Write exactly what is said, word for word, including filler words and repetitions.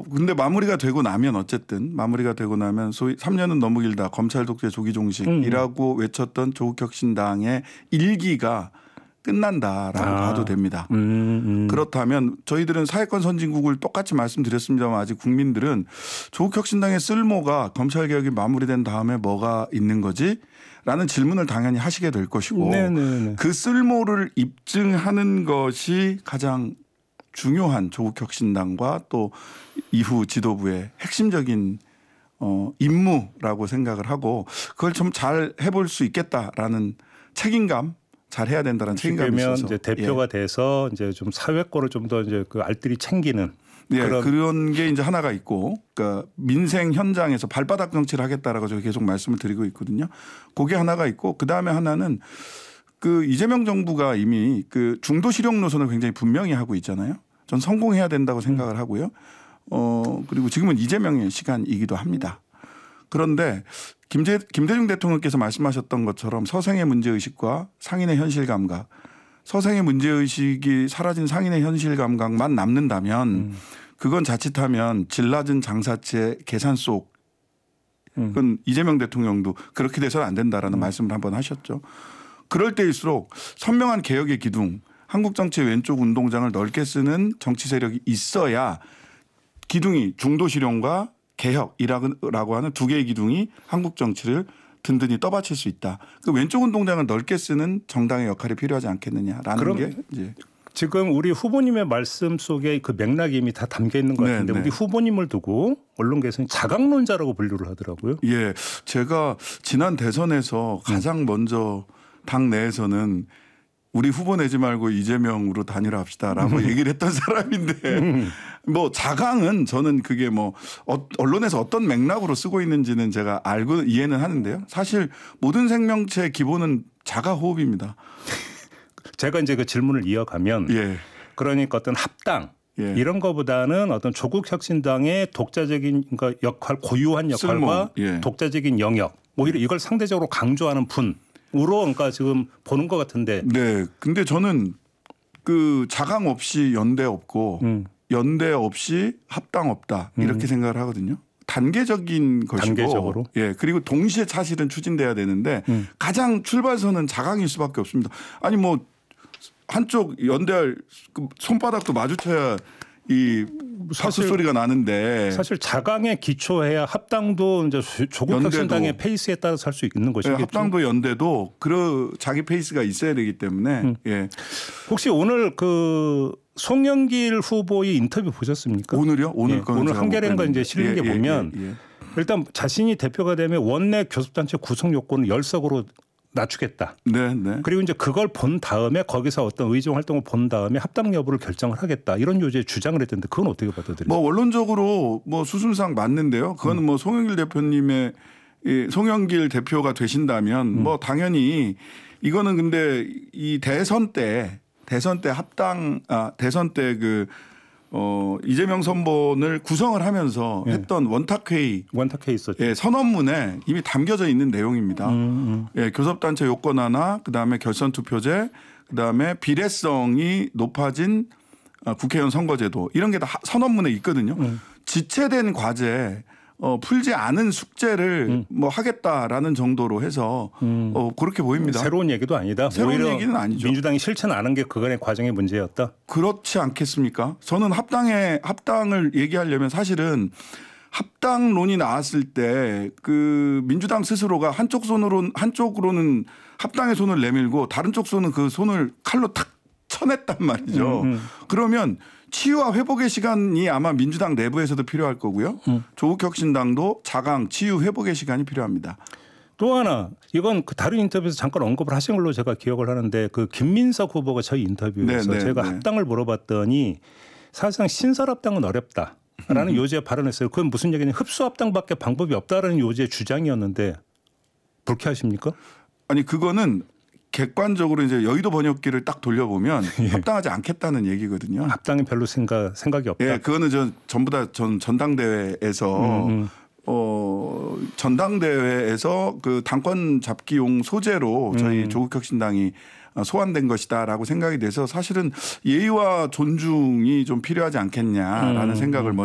근데 마무리가 되고 나면 어쨌든 마무리가 되고 나면 소위 삼 년은 너무 길다. 검찰 독재 조기 종식이라고 음. 외쳤던 조국혁신당의 일기가 끝난다라고 아. 봐도 됩니다. 음, 음. 그렇다면 저희들은 사회권 선진국을 똑같이 말씀드렸습니다만 아직 국민들은 조국혁신당의 쓸모가 검찰개혁이 마무리된 다음에 뭐가 있는 거지? 라는 질문을 당연히 하시게 될 것이고 네네네. 그 쓸모를 입증하는 것이 가장 중요한 조국혁신당과 또 이후 지도부의 핵심적인 어, 임무라고 생각을 하고 그걸 좀 잘 해볼 수 있겠다라는 책임감 잘 해야 된다는 책임감이 있어서 이제 대표가 예. 돼서 이제 좀 사회권을 좀 더 이제 그 알뜰히 챙기는 예, 그런 그런 게 이제 하나가 있고, 그러니까 민생 현장에서 발바닥 정치를 하겠다라고 저희 계속 말씀을 드리고 있거든요. 그게 하나가 있고, 그 다음에 하나는 그 이재명 정부가 이미 그 중도 실용 노선을 굉장히 분명히 하고 있잖아요. 전 성공해야 된다고 생각을 하고요. 어 그리고 지금은 이재명의 시간이기도 합니다. 그런데 김재, 김대중 대통령께서 말씀하셨던 것처럼 서생의 문제의식과 상인의 현실 감각, 서생의 문제의식이 사라진 상인의 현실 감각만 남는다면 음. 그건 자칫하면 질 낮은 장사채 계산 속 음. 그건 이재명 대통령도 그렇게 돼서는 안 된다라는 음. 말씀을 한번 하셨죠. 그럴 때일수록 선명한 개혁의 기둥, 한국 정치의 왼쪽 운동장을 넓게 쓰는 정치 세력이 있어야 기둥이 중도 실용과 개혁이라고 하는 두 개의 기둥이 한국 정치를 든든히 떠받칠 수 있다. 그 왼쪽 운동장을 넓게 쓰는 정당의 역할이 필요하지 않겠느냐라는 그럼 게 이제 지금 우리 후보님의 말씀 속에 그 맥락이 이미 다 담겨 있는 것 같은데 네, 네. 우리 후보님을 두고 언론계에서는 자강론자라고 분류를 하더라고요. 예, 제가 지난 대선에서 가장 음. 먼저 당 내에서는 우리 후보 내지 말고 이재명으로 단일화 합시다라고 음. 얘기를 했던 사람인데 음. 뭐 자강은 저는 그게 뭐 언론에서 어떤 맥락으로 쓰고 있는지는 제가 알고 이해는 하는데요. 사실 모든 생명체의 기본은 자가 호흡입니다. 제가 이제 그 질문을 이어가면 예. 그러니까 어떤 합당 예. 이런 거보다는 어떤 조국혁신당의 독자적인 그러니까 역할 고유한 역할과 예. 독자적인 영역 오히려 이걸 상대적으로 강조하는 분. 우로 그러니까 지금 보는 것 같은데. 네. 근데 저는 그 자강 없이 연대 없고 음. 연대 없이 합당 없다 이렇게 음. 생각을 하거든요. 단계적인 것이고. 단계적으로. 예. 그리고 동시에 사실은 추진돼야 되는데 음. 가장 출발선은 자강일 수밖에 없습니다. 아니 뭐 한쪽 연대할 손바닥도 마주쳐야 이 박수 소리가 나는데 사실 자강에 기초해야 합당도 이제 조국혁신당의 페이스에 따라서 할 수 있는 것이겠죠. 네, 합당도 연대도 그 자기 페이스가 있어야 되기 때문에 음. 예. 혹시 오늘 그 송영길 후보의 인터뷰 보셨습니까? 오늘요? 오늘 예, 오늘 한겨레인가 이제 실린 예, 게 예, 보면 예, 예. 일단 자신이 대표가 되면 원내 교섭단체 구성 요건을 열석으로 낮추겠다. 네, 네. 그리고 이제 그걸 본 다음에 거기서 어떤 의정 활동을 본 다음에 합당 여부를 결정을 하겠다. 이런 요지의 주장을 했던데 그건 어떻게 받아들여요? 뭐 원론적으로 뭐 수순상 맞는데요. 그거는 음. 뭐 송영길 대표님의 이 송영길 대표가 되신다면 음. 뭐 당연히 이거는 근데 이 대선 때 대선 때 합당 아 대선 때 그 어, 이재명 선본을 구성을 하면서 예. 했던 원탁회의. 원탁회의 있었죠. 예, 선언문에 이미 담겨져 있는 내용입니다. 음, 음. 예, 교섭단체 요건 하나, 그 다음에 결선투표제, 그 다음에 비례성이 높아진 국회의원 선거제도 이런 게 다 선언문에 있거든요. 음. 지체된 과제, 어, 풀지 않은 숙제를 음. 뭐 하겠다라는 정도로 해서 음. 어, 그렇게 보입니다. 새로운 얘기도 아니다. 새로운 얘기는 아니죠. 민주당이 실천 안 한 게 그간의 과정의 문제였다. 그렇지 않겠습니까? 저는 합당에 합당을 얘기하려면 사실은 합당론이 나왔을 때 그 민주당 스스로가 한쪽 손으로 한쪽으로는 합당의 손을 내밀고 다른 쪽 손은 그 손을 칼로 탁 쳐냈단 말이죠. 음, 음. 그러면 치유와 회복의 시간이 아마 민주당 내부에서도 필요할 거고요. 음. 조국혁신당도 자강, 치유, 회복의 시간이 필요합니다. 또 하나 이건 그 다른 인터뷰에서 잠깐 언급을 하신 걸로 제가 기억을 하는데 그 김민석 후보가 저희 인터뷰에서 네, 네, 제가 네. 합당을 물어봤더니 사실상 신설합당은 어렵다라는 음. 요지에 발언했어요. 그건 무슨 얘기냐 흡수합당밖에 방법이 없다라는 요지의 주장이었는데 불쾌하십니까? 아니 그거는 객관적으로 이제 여의도 번역기를 딱 돌려보면 예. 합당하지 않겠다는 얘기거든요. 합당이 별로 생각 생각이 없다. 예, 그거는 전 전부 다 전 전당대회에서 음, 음. 어 전당대회에서 그 당권 잡기용 소재로 저희 음. 조국혁신당이 소환된 것이다라고 생각이 돼서 사실은 예의와 존중이 좀 필요하지 않겠냐라는 음. 생각을